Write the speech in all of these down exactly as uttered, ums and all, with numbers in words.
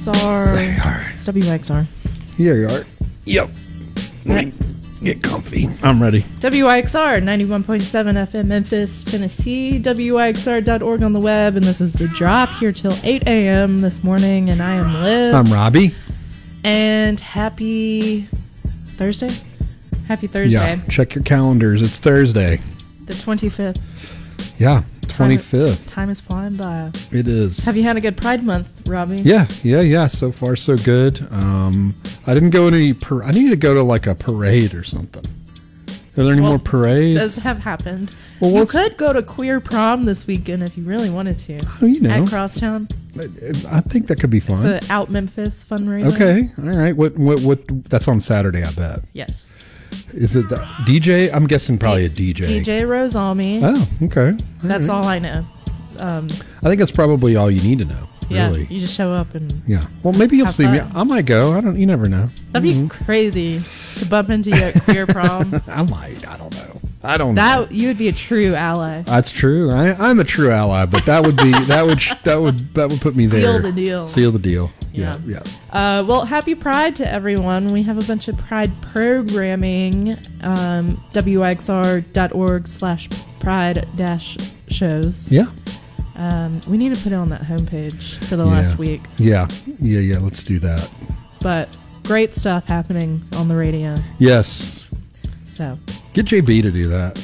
X R. They are. It's W X R. Here you are. Yep. Right. Get comfy. I'm ready. W I X R, ninety-one point seven F M, Memphis, Tennessee. W I X R dot org on the web. And this is The Drop, here till eight a.m. this morning. And I am Liv. I'm Robbie. And happy Thursday? Happy Thursday. Yeah, check your calendars. It's Thursday. The twenty-fifth. Yeah, twenty-fifth. Time, time is flying by. It is. Have you had a good Pride Month, Robbie? Yeah, yeah, yeah. So far, so good. Um, I didn't go to any. Par- I need to go to like a parade or something. Are there any Well, more parades? Those have happened. Well, you what's- could go to queer prom this weekend if you really wanted to. Oh, you know. At Crosstown. I think that could be fun. It's an Out Memphis fundraiser. Okay, all right. What? What? What? That's on Saturday, I bet. Yes. Is it the D J? I'm guessing probably a D J. D J Rosalmi. Oh, okay. All That's right. all I know. Um, I think that's probably all you need to know. yeah, Really. you just show up and Yeah. Well, maybe you'll Have see me. fun. I might go. I don't. You never know. that'd be crazy to bump into you at queer prom. I might. I don't know. I don't know. That you would be a true ally. That's true. I, I'm a true ally, but that would be that would that would that would put me Seal there. the deal. Seal the deal. Yeah. Yeah. Yeah. Uh, well, happy Pride to everyone. We have a bunch of Pride programming. Um, W I X R dot org slash Pride dash shows. Yeah. Um, we need to put it on that homepage for the Yeah. last week. Yeah. Yeah. Yeah. Let's do that. But great stuff happening on the radio. Yes. So Get J B to do that.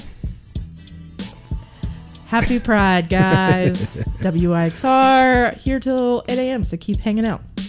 happy Pride, guys. W I X R here till eight a.m. So keep hanging out.